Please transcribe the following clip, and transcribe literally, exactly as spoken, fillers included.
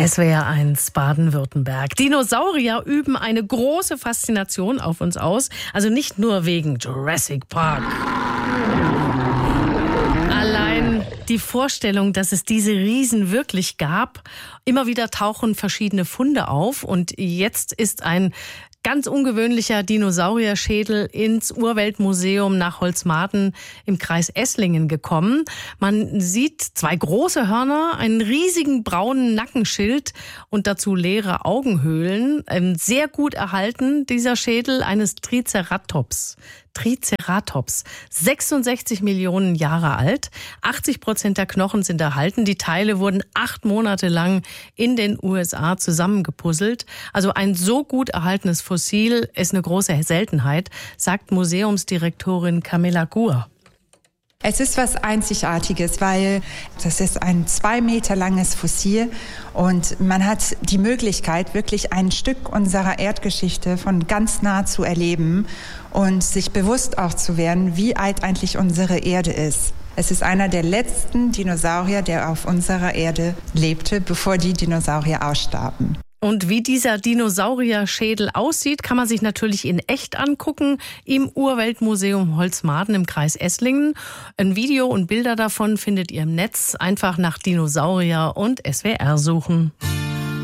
S W R eins Baden-Württemberg. Dinosaurier üben eine große Faszination auf uns aus. Also nicht nur wegen Jurassic Park. Allein die Vorstellung, dass es diese Riesen wirklich gab. Immer wieder tauchen verschiedene Funde auf. Und jetzt ist ein ganz ungewöhnlicher Dinosaurierschädel ins Urweltmuseum nach Holzmarden im Kreis Esslingen gekommen. Man sieht zwei große Hörner, einen riesigen braunen Nackenschild und dazu leere Augenhöhlen. Sehr gut erhalten, dieser Schädel eines Triceratops. Triceratops, sechsundsechzig Millionen Jahre alt, achtzig Prozent der Knochen sind erhalten. Die Teile wurden acht Monate lang in den U S A zusammengepuzzelt. Also ein so gut erhaltenes Fossil ist eine große Seltenheit, sagt Museumsdirektorin Camilla Guhr. Es ist was Einzigartiges, weil das ist ein zwei Meter langes Fossil und man hat die Möglichkeit, wirklich ein Stück unserer Erdgeschichte von ganz nah zu erleben und sich bewusst auch zu werden, wie alt eigentlich unsere Erde ist. Es ist einer der letzten Dinosaurier, der auf unserer Erde lebte, bevor die Dinosaurier ausstarben. Und wie dieser Dinosaurierschädel aussieht, kann man sich natürlich in echt angucken im Urweltmuseum Holzmarden im Kreis Esslingen. Ein Video und Bilder davon findet ihr im Netz. Einfach nach Dinosaurier und S W R suchen.